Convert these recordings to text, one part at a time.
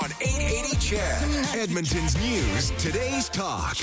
on 880 Chad. Edmonton's news, today's talk.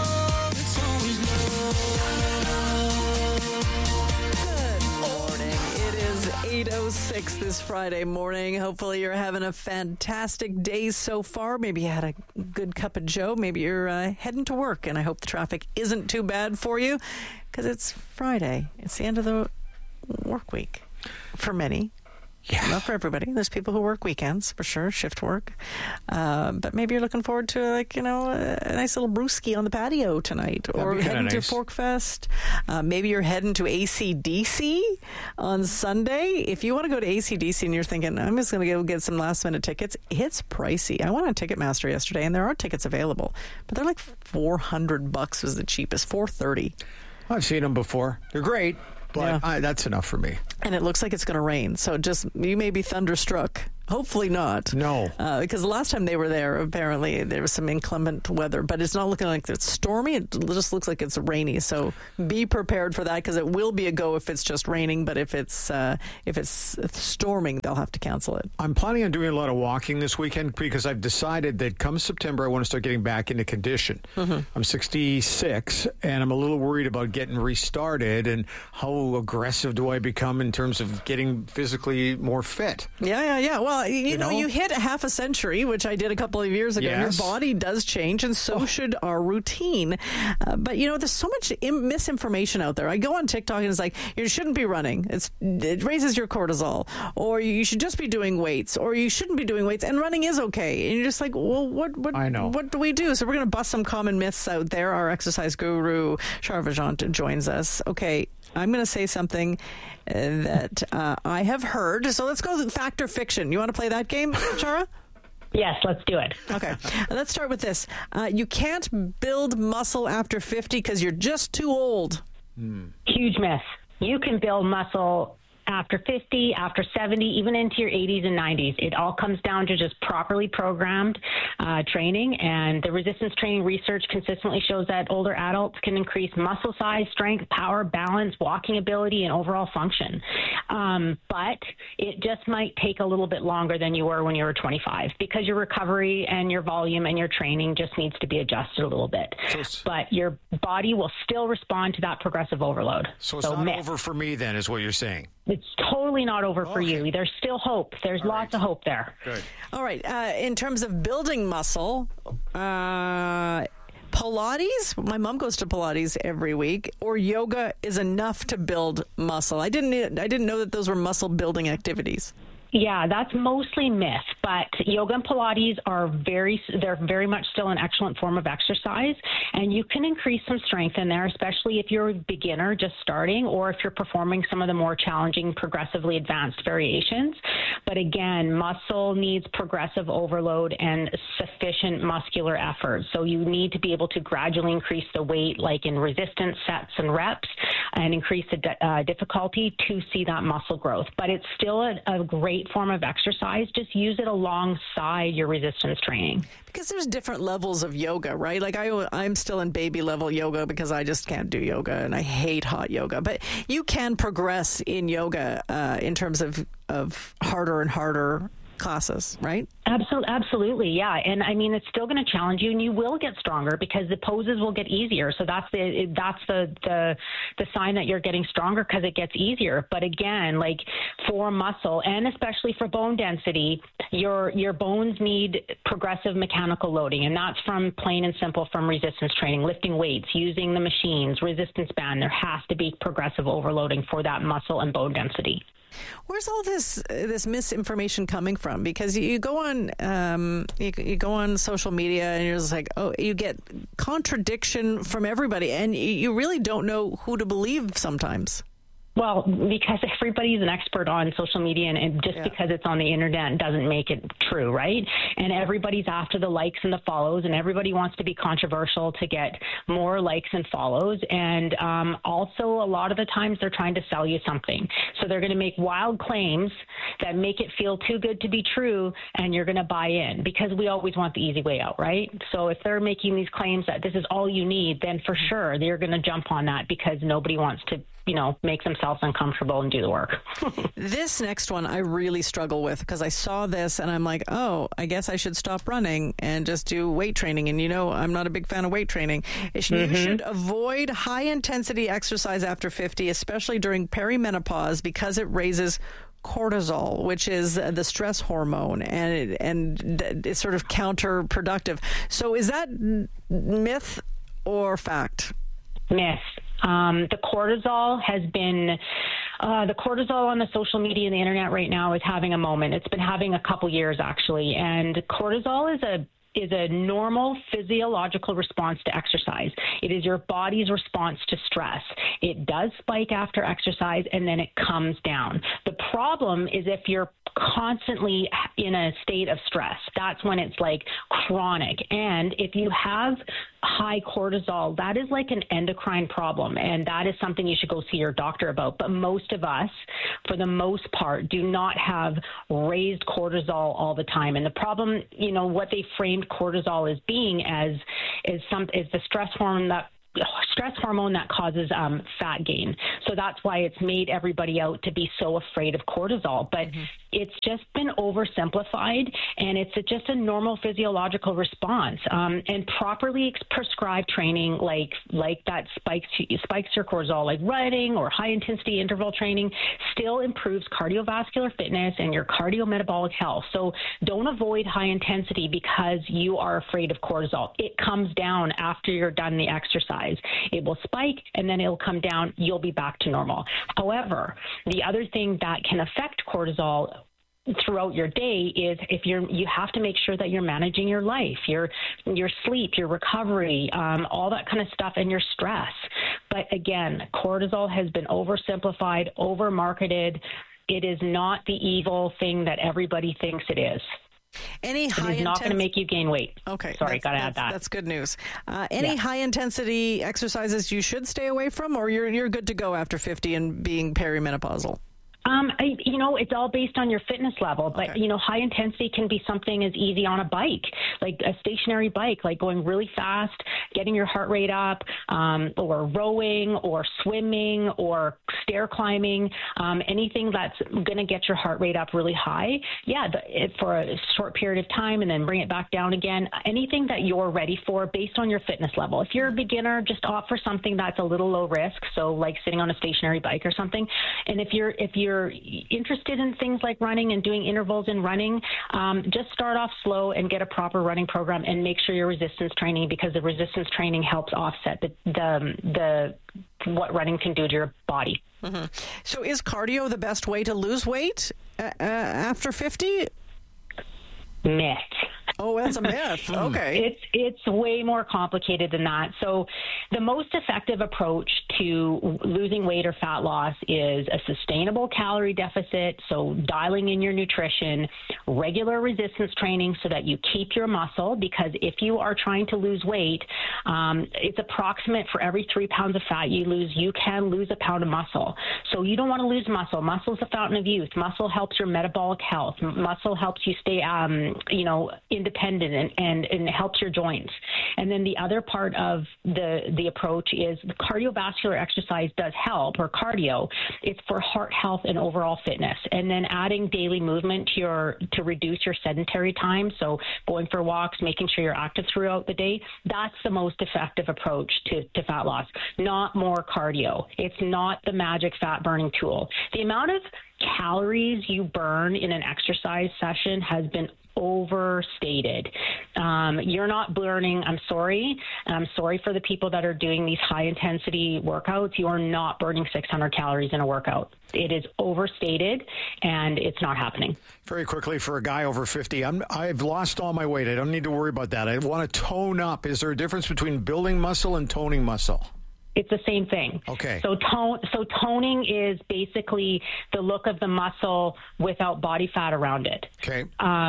It is 8:06 this Friday morning. Hopefully you're having a fantastic day so far. Maybe you had a good cup of joe. Maybe you're heading to work, and I hope the traffic isn't too bad for you because it's Friday. It's the end of the work week for many. Yeah. Not for everybody. There's people who work weekends, for sure, shift work. But maybe you're looking forward to, a nice little brewski on the patio tonight. Or heading to Fork Fest. Maybe you're heading to AC/DC on Sunday. If you want to go to AC/DC and you're thinking, I'm just going to go get some last-minute tickets, it's pricey. I went on Ticketmaster yesterday, and there are tickets available. But they're like $400 was the cheapest, $430. I've seen them before. They're great. But that's enough for me. And it looks like it's going to rain. So you may be thunderstruck. Hopefully not. No. Because the last time they were there, apparently there was some inclement weather. But it's not looking like it's stormy. It just looks like it's rainy. So be prepared for that because it will be a go if it's just raining. But if it's storming, they'll have to cancel it. I'm planning on doing a lot of walking this weekend because I've decided that come September, I want to start getting back into condition. Mm-hmm. I'm 66, and I'm a little worried about getting restarted and how aggressive do I become in terms of getting physically more fit. Yeah. Well, you know, you hit half a century, which I did a couple of years ago. Yes. Your body does change, and so should our routine. But, there's so much misinformation out there. I go on TikTok, and it's like, you shouldn't be running. It raises your cortisol. Or you should just be doing weights. Or you shouldn't be doing weights, and running is okay. And you're just like, well, what do we do? So we're going to bust some common myths out there. Our exercise guru, Char Vajant, joins us. Okay, I'm going to say something that I have heard. So let's go fact or fiction. You want to play that game, Chara? Yes, let's do it. Okay. Let's start with this. You can't build muscle after 50 because you're just too old. Huge myth. You can build muscle after 50, after 70, even into your 80s and 90s. It all comes down to just properly programmed training. And the resistance training research consistently shows that older adults can increase muscle size, strength, power, balance, walking ability, and overall function. But it just might take a little bit longer than you were when you were 25 because your recovery and your volume and your training just needs to be adjusted a little bit. But your body will still respond to that progressive overload. So it's not over for me then, is what you're saying? It's totally not over for you. There's still hope. There's lots of hope there. Good. All right. In terms of building muscle, Pilates, my mom goes to Pilates every week, or yoga is enough to build muscle. I didn't know that those were muscle building activities. Yeah, that's mostly myth, but yoga and Pilates they're very much still an excellent form of exercise, and you can increase some strength in there, especially if you're a beginner just starting or if you're performing some of the more challenging, progressively advanced variations. But again, muscle needs progressive overload and sufficient muscular effort. So you need to be able to gradually increase the weight, like in resistance sets and reps, and increase the difficulty to see that muscle growth. But it's still a great form of exercise. Just use it alongside your resistance training. Because there's different levels of yoga, right? Like I'm still in baby level yoga because I just can't do yoga and I hate hot yoga. But you can progress in yoga in terms of harder and harder classes, right? Absolutely, yeah. And I mean, it's still going to challenge you, and you will get stronger because the poses will get easier. So that's the sign that you're getting stronger because it gets easier. But again, like for muscle and especially for bone density, your bones need progressive mechanical loading, and that's from plain and simple from resistance training, lifting weights, using the machines, resistance band. There has to be progressive overloading for that muscle and bone density. Where's all this misinformation coming from? Because you go on you go on social media and you're just like, you get contradiction from everybody, and you really don't know who to believe sometimes. Well, because everybody's an expert on social media, and just because it's on the internet doesn't make it true, right? And everybody's after the likes and the follows, and everybody wants to be controversial to get more likes and follows. And also, a lot of the times they're trying to sell you something. So they're going to make wild claims that make it feel too good to be true, and you're going to buy in because we always want the easy way out, right? So if they're making these claims that this is all you need, then for sure they're going to jump on that because nobody wants to, make themselves else uncomfortable and do the work. This next one I really struggle with because I saw this and I'm like, oh, I guess I should stop running and just do weight training. And I'm not a big fan of weight training. You should avoid high-intensity exercise after 50, especially during perimenopause, because it raises cortisol, which is the stress hormone, and it's sort of counterproductive. So is that myth or fact? Myth. The cortisol has been, the cortisol on the social media and the internet right now is having a moment. It's been having a couple years, actually. And cortisol is a normal physiological response to exercise. It is your body's response to stress. It does spike after exercise and then it comes down. The problem is if you're constantly in a state of stress, that's when it's like chronic. And if you have high cortisol, that is like an endocrine problem, and that is something you should go see your doctor about. But most of us, for the most part, do not have raised cortisol all the time. And the problem, what they framed cortisol as being as is the stress hormone that causes fat gain. So that's why it's made everybody out to be so afraid of cortisol. But it's just been oversimplified, and it's just a normal physiological response. And properly prescribed training like that spikes your cortisol, like running or high-intensity interval training, still improves cardiovascular fitness and your cardiometabolic health. So don't avoid high intensity because you are afraid of cortisol. It comes down after you're done the exercise. It will spike and then it'll come down. You'll be back to normal. However, the other thing that can affect cortisol throughout your day is you have to make sure that you're managing your life, your sleep, your recovery, all that kind of stuff, and your stress. But again, cortisol has been oversimplified, over-marketed. It is not the evil thing that everybody thinks it is. It is not going to make you gain weight. Okay. Sorry, got to add that. That's good news. Any high-intensity exercises you should stay away from, or you're good to go after 50 and being perimenopausal? It's all based on your fitness level, but, high intensity can be something as easy on a bike, like a stationary bike, like going really fast, getting your heart rate up, or rowing or swimming or stair climbing, anything that's going to get your heart rate up really high. For a short period of time and then bring it back down again. Anything that you're ready for based on your fitness level. If you're a beginner, just opt for something that's a little low risk. So like sitting on a stationary bike or something. And if you're interested in things like running and doing intervals in running, just start off slow and get a proper running program and make sure you're resistance training, because the resistance training helps offset the what running can do to your body. Mm-hmm. So is cardio the best way to lose weight after 50? Myth. Oh, that's a myth. Okay. It's way more complicated than that. So the most effective approach to losing weight or fat loss is a sustainable calorie deficit, so dialing in your nutrition, regular resistance training so that you keep your muscle, because if you are trying to lose weight, it's approximate for every 3 pounds of fat you lose, you can lose a pound of muscle. So you don't want to lose muscle. Muscle is the fountain of youth. Muscle helps your metabolic health. Muscle helps you stay, independent and helps your joints. And then the other part of the approach is the cardiovascular exercise does help, or cardio. It's for heart health and overall fitness. And then adding daily movement to reduce your sedentary time. So going for walks, making sure you're active throughout the day. That's the most effective approach to fat loss, not more cardio. It's not the magic fat burning tool. The amount of calories you burn in an exercise session has been overstated. You're not burning, I'm sorry for the people that are doing these high intensity workouts. You are not burning 600 calories in a workout. It is overstated and it's not happening. Very quickly, for a guy over 50, I've lost all my weight. I don't need to worry about that. I want to tone up. Is there a difference between building muscle and toning muscle? It's the same thing. Okay. So toning is basically the look of the muscle without body fat around it. Okay.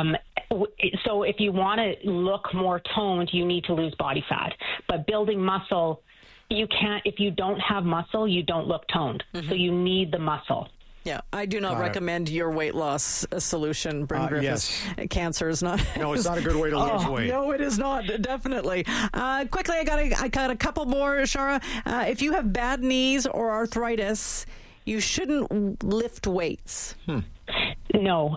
So if you want to look more toned, you need to lose body fat. But building muscle, you can't. If you don't have muscle, you don't look toned. Mm-hmm. So you need the muscle. Yeah, I do not recommend your weight loss solution, Bryn Griffiths. Yes. Cancer is not. No, it's not a good way to lose weight. No, it is not. Definitely. Quickly, I got a couple more, Shara. If you have bad knees or arthritis, you shouldn't lift weights. No.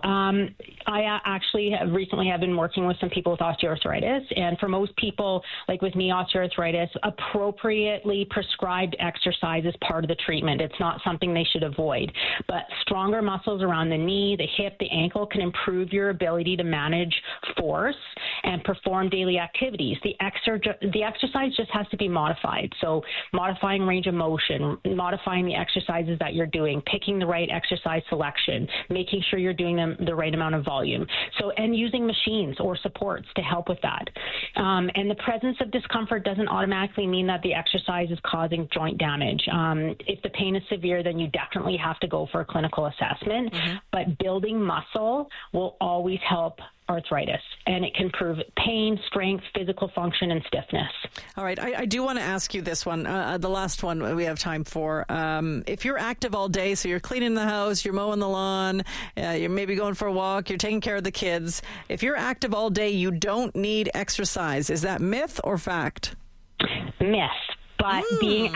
I actually recently have been working with some people with osteoarthritis. And for most people, like with me, osteoarthritis, appropriately prescribed exercise is part of the treatment. It's not something they should avoid. But stronger muscles around the knee, the hip, the ankle can improve your ability to manage force and perform daily activities. The exercise just has to be modified. So modifying range of motion, modifying the exercises that you're doing, picking the right exercise selection, making sure you're doing them the right amount of volume. So, and using machines or supports to help with that. And the presence of discomfort doesn't automatically mean that the exercise is causing joint damage. If the pain is severe, then you definitely have to go for a clinical assessment. But building muscle will always help arthritis, and it can improve pain, strength, physical function, and stiffness. All right. I do want to ask you this one, the last one we have time for. If you're active all day, so you're cleaning the house, you're mowing the lawn, you're maybe going for a walk, you're taking care of the kids. If you're active all day, you don't need exercise. Is that myth or fact? Myth. But being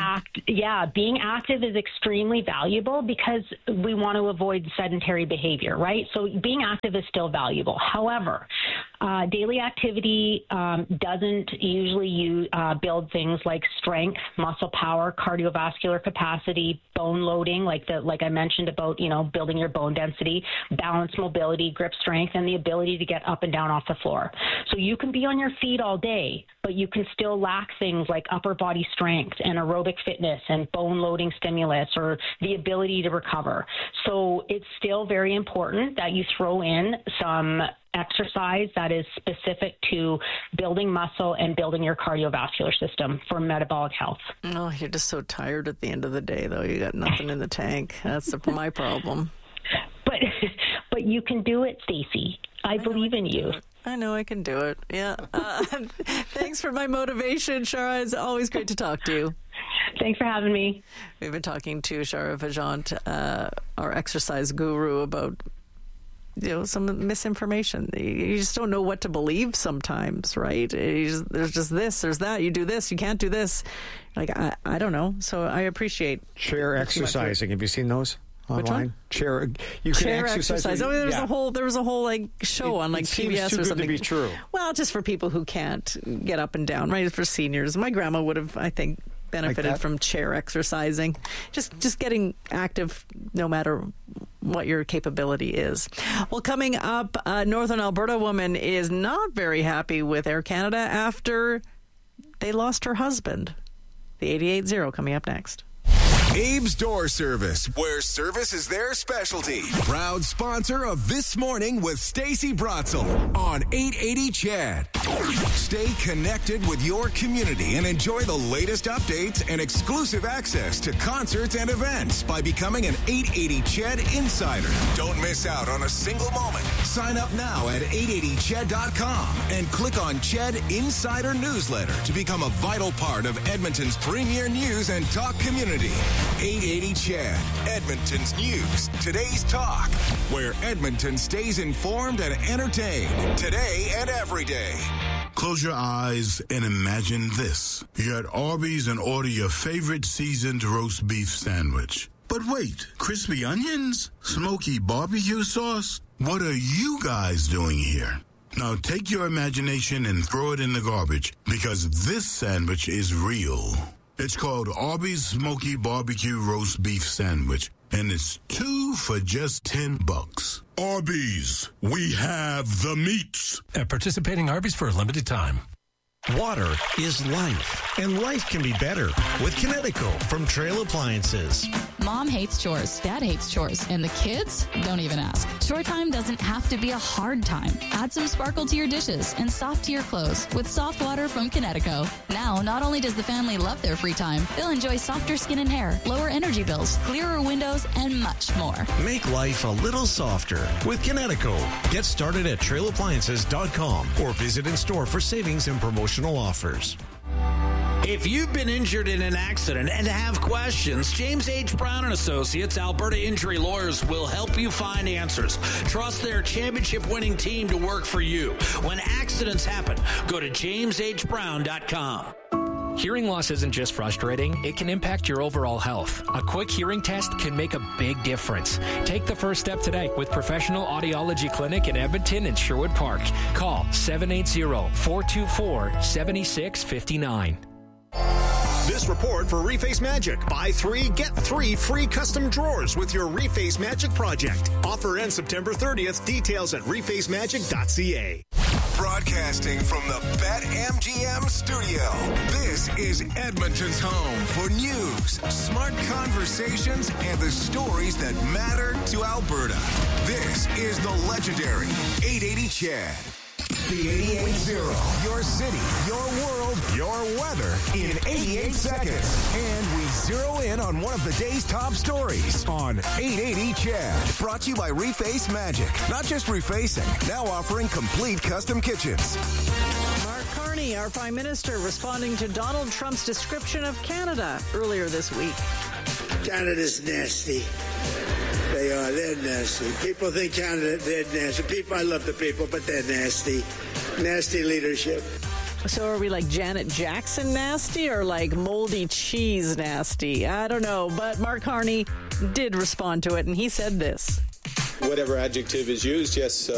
active is extremely valuable because we want to avoid sedentary behavior, right? So being active is still valuable. However, daily activity doesn't usually build things like strength, muscle power, cardiovascular capacity, bone loading, like I mentioned about, building your bone density, balance, mobility, grip strength, and the ability to get up and down off the floor. So you can be on your feet all day, but you can still lack things like upper body strength and aerobic fitness and bone loading stimulus or the ability to recover. So it's still very important that you throw in some exercise that is specific to building muscle and building your cardiovascular system for metabolic health. Oh, you're just so tired at the end of the day, though. You got nothing in the tank. That's my problem. But you can do it, Stacey. I believe in you. I know I can do it. Yeah. Thanks for my motivation, Shara. It's always great to talk to you. Thanks for having me. We've been talking to Shara Vajant, our exercise guru, about some misinformation. You just don't know what to believe sometimes, right? There's just this, there's that. You do this, you can't do this. Like I don't know. So I appreciate chair exercising. Have you seen those? Online chair, you can exercise. Oh, there was a whole like show on like PBS too or something. Good to be true. Well, just for people who can't get up and down, right? For seniors, my grandma would have, I think, benefited from chair exercising. Just getting active, no matter what your capability is. Well, coming up, a Northern Alberta woman is not very happy with Air Canada after they lost her husband. The 88.0 coming up next. Abe's Door Service, where service is their specialty. Proud sponsor of This Morning with Stacey Bratzel on 880 CHED. Stay connected with your community and enjoy the latest updates and exclusive access to concerts and events by becoming an 880 CHED insider. Don't miss out on a single moment. Sign up now at 880ched.com and click on CHED Insider Newsletter to become a vital part of Edmonton's premier news and talk community. 880 CHED, Edmonton's news, today's talk, where Edmonton stays informed and entertained today and every day. Close your eyes and imagine this. You're at Arby's and order your favorite seasoned roast beef sandwich. But wait, crispy onions? Smoky barbecue sauce? What are you guys doing here? Now take your imagination and throw it in the garbage, because this sandwich is real. It's called Arby's Smoky Barbecue Roast Beef Sandwich, and it's 2 for just $10. Arby's, we have the meats. At participating Arby's for a limited time. Water is life, and life can be better with Kinetico from Trail Appliances. Mom hates chores, Dad hates chores, and the kids don't even ask. Chore time doesn't have to be a hard time. Add some sparkle to your dishes and soft to your clothes with soft water from Kinetico. Now, not only does the family love their free time, they'll enjoy softer skin and hair, lower energy bills, clearer windows, and much more. Make life a little softer with Kinetico. Get started at trailappliances.com or visit in store for savings and promotional offers. If you've been injured in an accident and have questions, James H. Brown & Associates, Alberta Injury Lawyers, will help you find answers. Trust their championship-winning team to work for you. When accidents happen, go to jameshbrown.com. Hearing loss isn't just frustrating, it can impact your overall health. A quick hearing test can make a big difference. Take the first step today with Professional Audiology Clinic in Edmonton and Sherwood Park. Call 780-424-7659. This report for Reface Magic. Buy 3, get 3 free custom drawers with your Reface Magic project. Offer ends September 30th. Details at refacemagic.ca. Broadcasting from the BetMGM studio, this is Edmonton's home for news, smart conversations, and the stories that matter to Alberta. This is the legendary 880 Chad. The 88.0. Your city, your world, your weather in 88 seconds. And we zero in on one of the day's top stories on 880 Chad. Brought to you by Reface Magic. Not just refacing, now offering complete custom kitchens. Mark Carney, our Prime Minister, responding to Donald Trump's description of Canada earlier this week. Canada's nasty. They are. They're nasty. People think Canada, they're nasty. I love the people, but they're nasty. Nasty leadership. So are we like Janet Jackson nasty or like moldy cheese nasty? I don't know. But Mark Carney did respond to it, and he said this. Whatever adjective is used, yes,